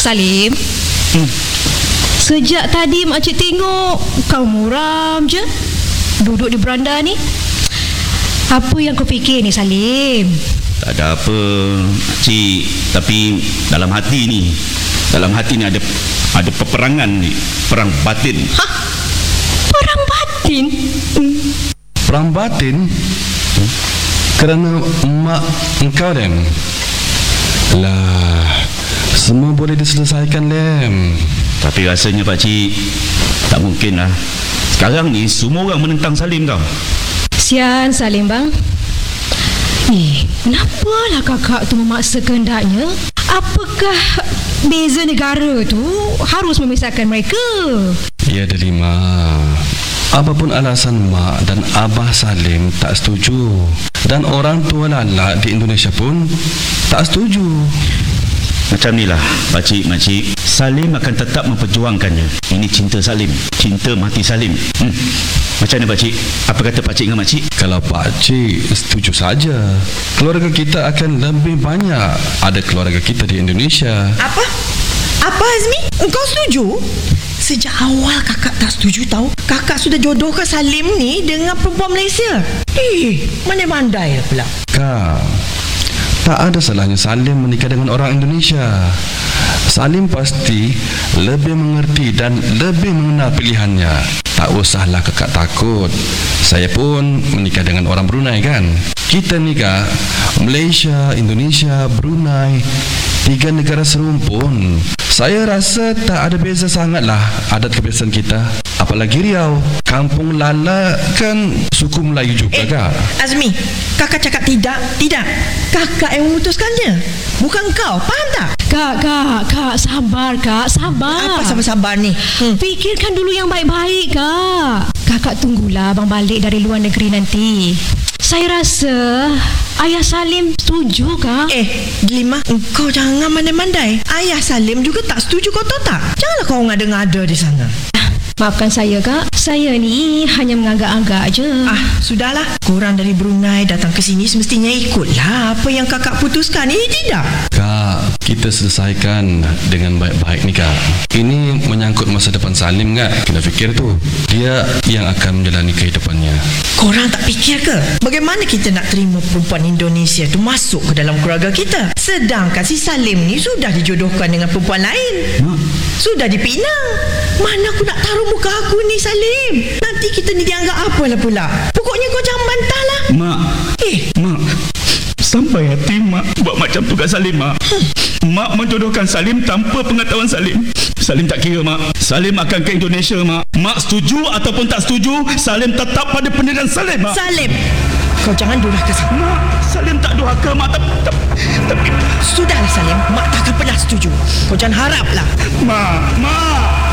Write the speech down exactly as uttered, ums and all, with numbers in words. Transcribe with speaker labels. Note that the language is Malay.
Speaker 1: Salim, hmm. Sejak tadi makcik tengok kau muram je duduk di beranda ni. Apa yang kau fikir ni, Salim?
Speaker 2: Tak ada apa, Cik. Tapi dalam hati ni, dalam hati ni ada ada peperangan ni, perang batin.
Speaker 1: Hah? Perang batin?
Speaker 3: Hmm. Perang batin? Hmm? Kerana mak engkau, Lem. Lah, semua boleh diselesaikan, Lem.
Speaker 2: Tapi rasanya Pakcik, tak mungkin lah. Sekarang ni semua orang menentang Salim tau.
Speaker 1: Sian Salim bang. Eh, kenapalah kakak tu memaksa kehendaknya? Apakah beza negara tu harus memisahkan mereka?
Speaker 3: Ya, Delima. Apapun alasan mak dan abah Salim tak setuju, dan orang tua Lala di Indonesia pun tak setuju.
Speaker 2: Macam ni lah Pakcik, Makcik, Salim akan tetap memperjuangkannya. Ini cinta Salim, cinta mati Salim. hmm. Macam mana Pakcik? Apa kata Pakcik dengan Makcik?
Speaker 3: Kalau Pakcik setuju saja, keluarga kita akan lebih banyak. Ada keluarga kita di Indonesia.
Speaker 4: Apa? Apa Azmi? Engkau setuju? Sejak awal kakak tak setuju tahu. Kakak sudah jodohkan Salim ni dengan perempuan Malaysia. Eh, mandai-mandai lah pula.
Speaker 3: Kak, tak ada salahnya Salim menikah dengan orang Indonesia. Salim pasti lebih mengerti dan lebih mengenal pilihannya. Tak usahlah kakak takut. Saya pun menikah dengan orang Brunei kan. Kita nikah Malaysia, Indonesia, Brunei, tiga negara serumpun. Saya rasa tak ada beza sangatlah adat kebiasaan kita. Apalagi Riau, kampung Lala kan suku Melayu juga,
Speaker 4: eh,
Speaker 3: Kak.
Speaker 4: Azmi, kakak cakap tidak. Tidak. Kakak yang memutuskannya, bukan kau. Faham tak?
Speaker 1: Kak, kak, kak, sabar kak, sabar.
Speaker 4: Apa sabar-sabar ni?
Speaker 1: Hmm. Fikirkan dulu yang baik-baik, kak. Kakak tunggulah abang balik dari luar negeri nanti. Saya rasa ayah Salim setuju, kak.
Speaker 4: Eh, Delima, engkau jangan mandai-mandai. Ayah Salim juga tak setuju, kau tahu tak? Janganlah kau ngada-ngada di sana.
Speaker 1: Maafkan saya, kak. Saya ni hanya menganggap-anggap je.
Speaker 4: Ah, sudahlah. Korang dari Brunei datang ke sini semestinya ikutlah apa yang kakak putuskan. Ini tidak.
Speaker 3: Kak, kita selesaikan dengan baik-baik ni, Kak. Ini menyangkut masa depan Salim, Kak. Kita fikir tu, dia yang akan menjalani kehidupannya.
Speaker 4: Korang tak fikir ke? Bagaimana kita nak terima perempuan Indonesia tu masuk ke dalam keluarga kita? Sedangkan si Salim ni sudah dijodohkan dengan perempuan lain. Hmm. Sudah dipinang. Mana aku nak taruh muka aku ni, Salim? Nanti kita ni dianggap apalah pula. Pokoknya kau jangan bantahlah.
Speaker 2: Mak.
Speaker 4: Eh,
Speaker 2: Mak, sampai hati Mak buat macam tu kat Salim, Mak. Hmm. Mak menjodohkan Salim tanpa pengetahuan Salim. Salim tak kira, Mak. Salim akan ke Indonesia, Mak. Mak setuju ataupun tak setuju, Salim tetap pada pendirian Salim, Mak.
Speaker 4: Salim, kau jangan durhaka Salim.
Speaker 2: Mak, Salim tak durhaka, Mak. Tapi, tapi, tapi...
Speaker 4: Sudahlah Salim, Mak tak akan pernah setuju. Kau jangan haraplah.
Speaker 2: Mak, Mak.